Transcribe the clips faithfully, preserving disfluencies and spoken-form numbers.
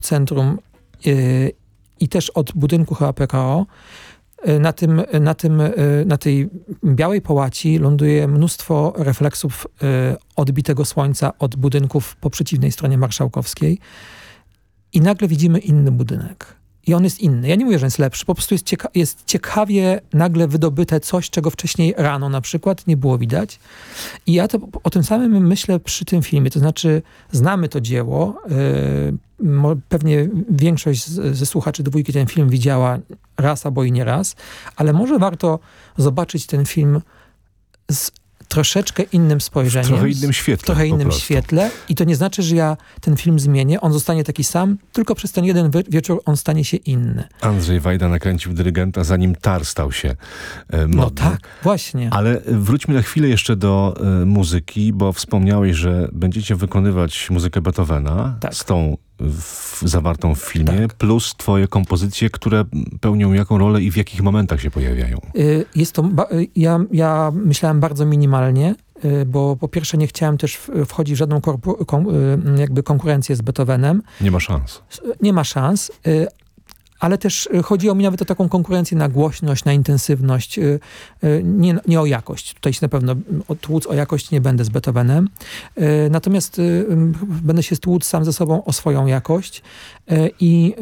centrum yy, i też od budynku chyba P K O, yy, na, tym, na, tym, yy, na tej białej połaci ląduje mnóstwo refleksów yy, odbitego słońca od budynków po przeciwnej stronie Marszałkowskiej i nagle widzimy inny budynek. I on jest inny. Ja nie mówię, że jest lepszy, po prostu jest, cieka- jest ciekawie nagle wydobyte coś, czego wcześniej rano na przykład nie było widać. I ja to o tym samym myślę przy tym filmie. To znaczy, znamy to dzieło. Yy, pewnie większość z, ze słuchaczy dwójki ten film widziała raz albo i nie raz, ale może warto zobaczyć ten film z troszeczkę innym spojrzeniem. W trochę innym świetle. W trochę innym świetle. I to nie znaczy, że ja ten film zmienię. On zostanie taki sam, tylko przez ten jeden wieczór on stanie się inny. Andrzej Wajda nakręcił Dyrygenta, zanim Tar stał się e, modny. No tak, właśnie. Ale wróćmy na chwilę jeszcze do e, muzyki, bo wspomniałeś, że będziecie wykonywać muzykę Beethovena tak. z tą w, zawartą w filmie, tak. plus twoje kompozycje, które pełnią jaką rolę i w jakich momentach się pojawiają? Jest to, ja, ja myślałem bardzo minimalnie, bo po pierwsze nie chciałem też wchodzić w żadną korpu, kon, jakby konkurencję z Beethovenem. Nie ma szans. Nie ma szans, ale też chodziło mi nawet o taką konkurencję na głośność, na intensywność, nie, nie o jakość. Tutaj się na pewno tłuc o jakość nie będę z Beethovenem. Natomiast będę się tłuc sam ze sobą o swoją jakość i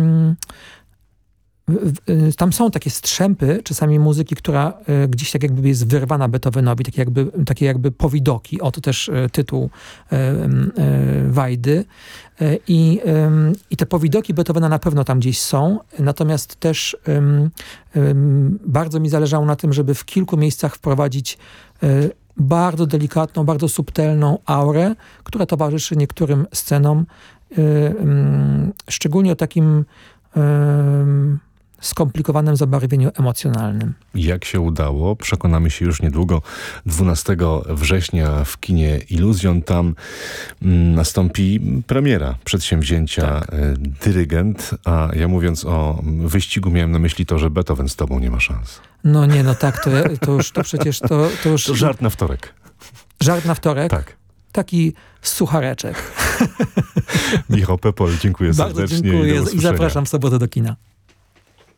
tam są takie strzępy czasami muzyki, która y, gdzieś tak jakby jest wyrwana Beethovenowi, takie jakby, takie jakby powidoki. Oto też y, tytuł y, y, Wajdy. Y, i, y, I te powidoki Beethovena na pewno tam gdzieś są. Natomiast też y, y, bardzo mi zależało na tym, żeby w kilku miejscach wprowadzić y, bardzo delikatną, bardzo subtelną aurę, która towarzyszy niektórym scenom. Y, y, szczególnie o takim y, skomplikowanym zabarwieniu emocjonalnym. Jak się udało? Przekonamy się już niedługo. dwunastego września w kinie Iluzjon. Tam mm, nastąpi premiera przedsięwzięcia tak. Dyrygent. A ja mówiąc o wyścigu miałem na myśli to, że Beethoven z tobą nie ma szans. No nie, no tak, to, to już to przecież to, to już... To żart na wtorek. Żart na wtorek? Tak. Taki suchareczek. Michał Pepol, dziękuję Bardzo serdecznie. dziękuję i, i zapraszam w sobotę do kina.